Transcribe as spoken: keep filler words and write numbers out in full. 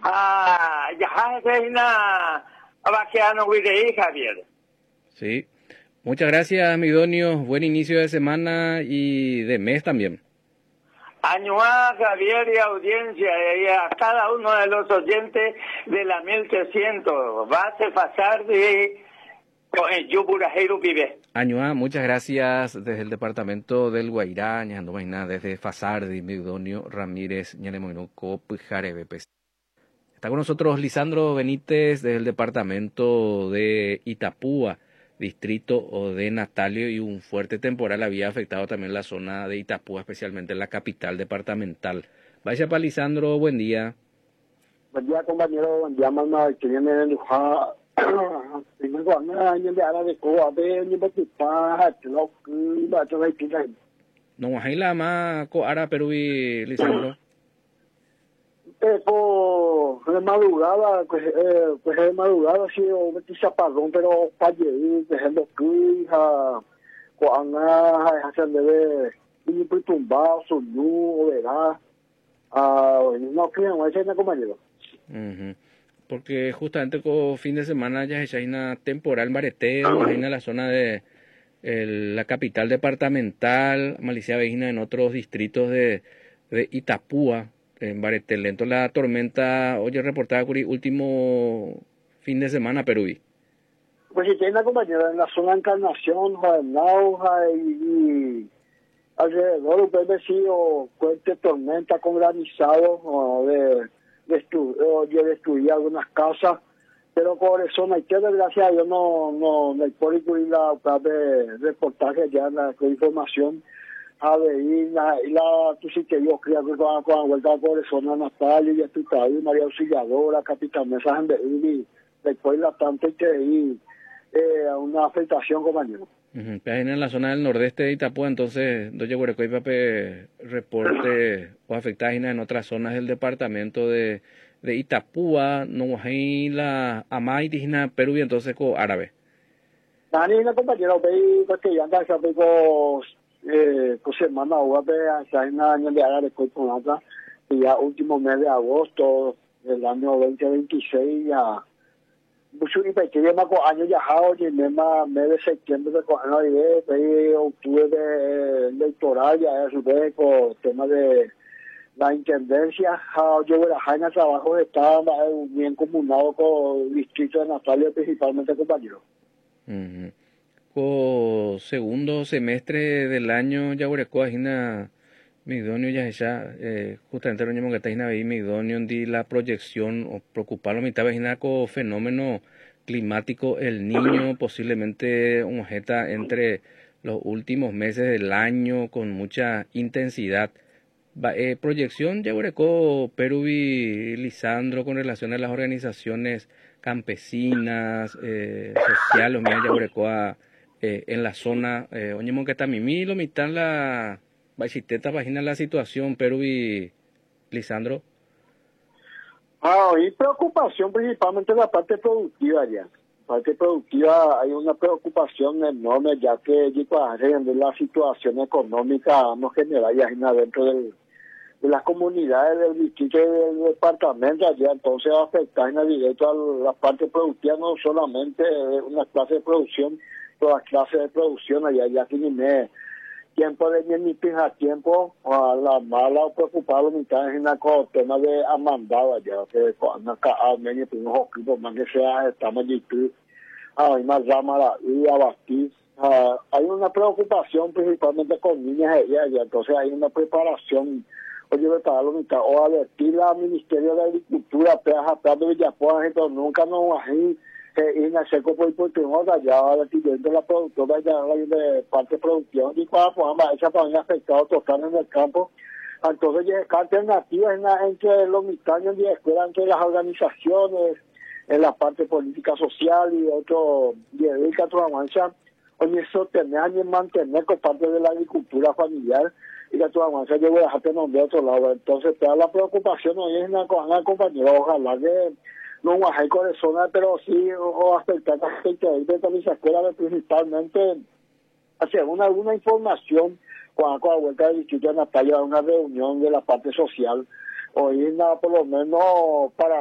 Ah, ya es una vaqueano de Javier. Sí. Muchas gracias, Midonio. Buen inicio de semana y de mes también. Año a Javier y audiencia y a cada uno de los oyentes de la mil trescientos. Va a pasar de Yupurajeiro Vive. Año a, muchas gracias desde el departamento del Guairá, Ñandomaina, desde Fasardi, Midonio Ramírez, Ñanemoinoco, Pujarebe. Está con nosotros Lisandro Benítez desde el departamento de Itapúa, distrito de Natalio, y un fuerte temporal había afectado también la zona de Itapúa, especialmente en la capital departamental. Vaya para Lisandro, buen día. Buen día, compañero. Buen día, mamá. Que viene de Lujá. Primero, cuando yo le hago de Cuba, ve, yo me ocupa, te lo va a traer pila. No, ahí la más coara, pero vi Lisandro. Eh, pues, de madrugada, pues, eh, pues de madrugada, sí, o metí chaparrón, pero fallé, dejando que hija, cuando hacen de ver, y pues tumbado, su luz, ¿verdad? Ah, no creo, no es compañero. Uh-huh. Porque justamente con fin de semana ya hay una temporal mareteo, hay en la zona de el, la capital departamental, Malicia Vejina, en otros distritos de, de Itapúa, en Baretel. Lento la tormenta, oye, reportada Curi, último fin de semana, Perú. Pues si tiene compañero en la zona de Encarnación, Nauja y, y alrededor, puede sido fuerte tormenta con granizado, o de Destruir, yo destruí algunas casas, pero por eso no hay que, gracias a Dios, no, no, no hay por incluir la de reportaje ya, la información, a ver, y la, y la, tú sí que yo creo que con la vuelta por eso, Natalia, y Estutado, María Auxiliadora, Capitán Mesa, y después la tanto hay que ir eh, una afectación, compañero. Uh-huh. En la zona del nordeste de Itapúa, entonces, doña Guarecoy, pape, reporte o afectadas en otras zonas del departamento de, de Itapúa, no hay la Amay, Digna, Perú, y entonces con árabe. Nani, una compañera, ve, porque ya anda, sabe, con, eh, con semana, o ve, hasta en año de árabe, con otra, y ya último mes de agosto del año veinte veintiséis, ya. Mucho y pequeño más con años viajado y misma mes de septiembre de coger de octubre de electoral ya es ve con tema de la intendencia yo voy a en el trabajo está bien comunado con el distrito de Natalia principalmente compañeros. Uh-huh. Con segundo semestre del año ya Guarecoa Gina Midonio ya ya eh, justamente lo mismo que está ahí Midonio di la proyección o preocuparlo mitad vecina con fenómeno climático el Niño, posiblemente un jeta entre los últimos meses del año con mucha intensidad. Va, eh, proyección ya Guareco Perú y Lisandro con relación a las organizaciones campesinas, eh, sociales, mira ya Guarecoa eh, en la zona, eh, oñemo que está mimi lo mitad la Bachiteta imagina la situación, Perú y Lisandro. Ah, y preocupación principalmente en la parte productiva ya. La parte productiva hay una preocupación enorme ya que de la situación económica vamos general ya dentro del, de las comunidades del distrito y del departamento allá, entonces va a afectar en directo a la parte productiva, no solamente una clase de producción, todas las clases de producción allá ya tienen tiempo de ñemitis a tiempo a la mala o preocupado mitad en el tema de amandado allá que cuando acá al menos tenemos equipos más que sea estamos allí hay más llama y abatir hay una preocupación principalmente con niñas allá entonces hay una preparación oye para la mitad o advertir al Ministerio de Agricultura peaja de Villapoa entonces nunca nos hay y en el seco por último ya adquiriendo la productora ya de parte de producción y para poder esa familia afectado total en el campo entonces ya hay alternativas en la, entre los mitaños de escuela entre las organizaciones en la parte política social y otro y el otro avanza oye eso tener y mantener con parte de la agricultura familiar y que tu avanza yo voy a dejarte de otro lado entonces toda la preocupación hoy es una cosa compañero ojalá que no hay corazón, pero sí o afectar a gente de también se escuela principalmente hacer una alguna información cuando con la vuelta del distrito de Natalia una reunión de la parte social hoy nada por lo menos para